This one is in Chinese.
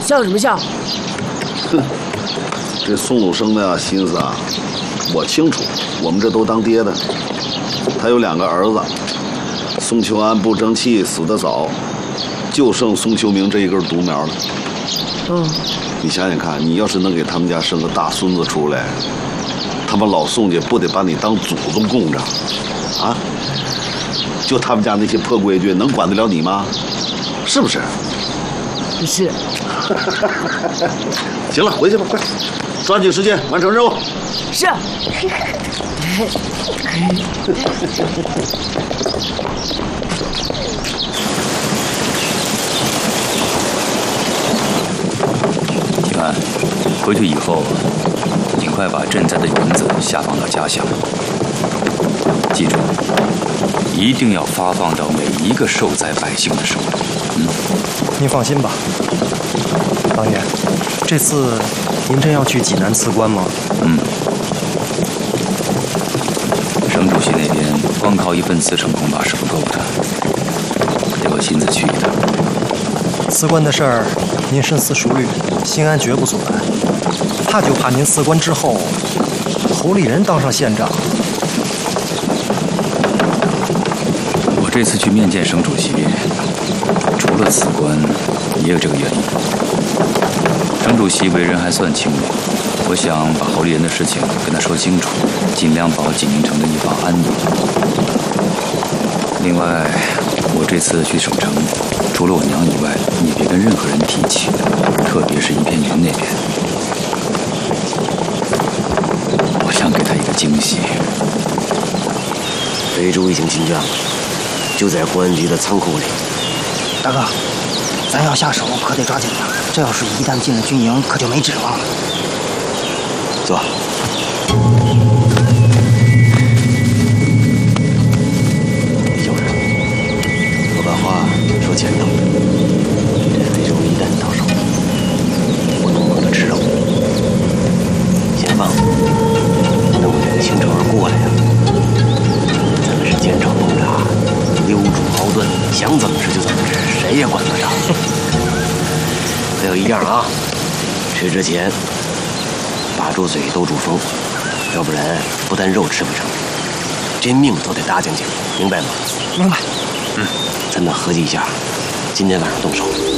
笑什么笑？ 哼，这宋鲁生的心思啊，我清楚。我们这都当爹的，他有2个儿子，宋秋安不争气，死得早，就剩宋秋明这一根独苗了。你想想看，你要是能给他们家生个大孙子出来，他们老宋家不得把你当祖宗供着啊？就他们家那些破规矩，能管得了你吗？是不是？ 是。 行了，回去吧，快，抓紧时间完成任务。 是。 平安，回去以后，尽快把赈灾的银子下放到家乡。记住，一定要发放到每一个受灾百姓的手里。 您放心吧，党爷，这次您真要去济南辞官吗？ 省主席那边光靠一份辞呈恐怕是不够的，得我亲自去一趟。 辞官的事儿，您深思熟虑，兴安绝不阻拦。怕就怕您辞官之后，侯立人当上县长。 我这次去面见省主席，除了辞官，也有这个原因。省主席为人还算清明，我想把侯立人的事情跟他说清楚，尽量保济宁城的一方安宁。另外，我这次去省城，除了我娘以外，你别跟任何人提起，特别是一片云那边。我想给他一个惊喜。 肥猪已经进圈了，就在公安局的仓库里。 大哥，咱要下手可得抓紧了，这要是一旦进了军营，可就没指望了。 走。小人，我把话说前头，这肥猪一旦到手，不能猛着吃肉，先放，等我等倾城儿过来呀，咱们是奸炒烹炸，溜煮熬炖，想怎么吃就怎么吃，谁也管不着。还有一样啊，吃之前把住嘴，兜住风，要不然不但肉吃不成，这命都得搭进去，明白吗？ 明白。 咱们合计一下，今天晚上动手。